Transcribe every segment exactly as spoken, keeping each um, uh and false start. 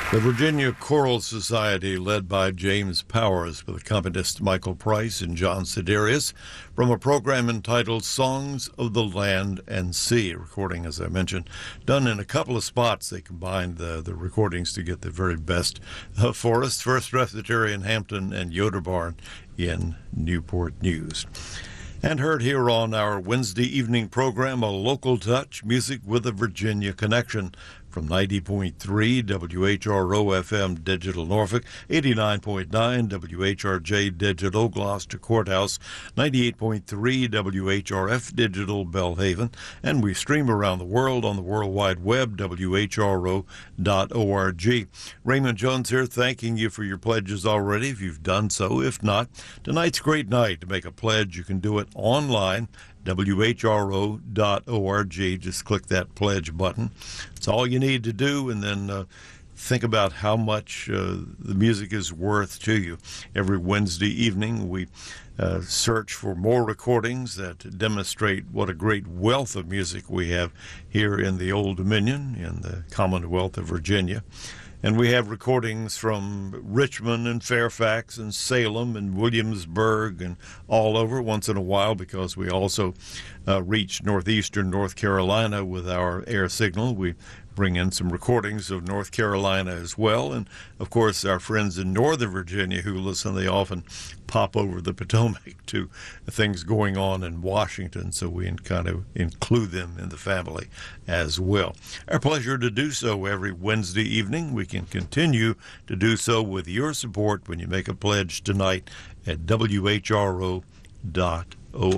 The Virginia Choral Society, led by James Powers, with accompanist Michael Price and John Siderius, from a program entitled Songs of the Land and Sea. Recording, as I mentioned, done in a couple of spots. They combined the, the recordings to get the very best uh, for us. First Presbyterian Hampton and Yoder Barn in Newport News. And heard here on our Wednesday evening program, A Local Touch, Music with a Virginia Connection, from ninety point three W H R O F M Digital Norfolk, eighty-nine point nine W H R J Digital Gloucester Courthouse, ninety-eight point three W H R F Digital Belhaven, and we stream around the world on the World Wide Web, W H R O dot org. Raymond Jones here, thanking you for your pledges already, if you've done so. If not, tonight's a great night to make a pledge. You can do it online, W H R O dot org. Just click that pledge button. It's all you need to do, and then uh, think about how much uh, the music is worth to you. Every Wednesday evening, we uh, search for more recordings that demonstrate what a great wealth of music we have here in the Old Dominion, in the Commonwealth of Virginia. And we have recordings from Richmond and Fairfax and Salem and Williamsburg and all over once in a while, because we also uh, reach northeastern North Carolina with our air signal. We bring in some recordings of North Carolina as well. And, of course, our friends in Northern Virginia who listen, they often pop over the Potomac to things going on in Washington, so we kind of include them in the family as well. Our pleasure to do so every Wednesday evening. We can continue to do so with your support when you make a pledge tonight at W H R O dot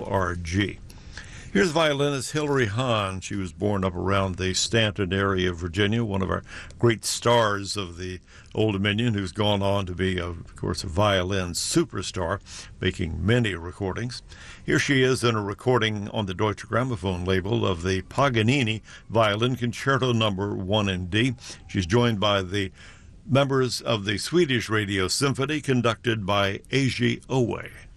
org. Here's violinist Hilary Hahn. She was born up around the Stanton area of Virginia, one of our great stars of the Old Dominion, who's gone on to be, of course, a violin superstar, making many recordings. Here she is in a recording on the Deutsche Grammophon label of the Paganini Violin Concerto Number one in D. She's joined by the members of the Swedish Radio Symphony, conducted by Eiji Owe.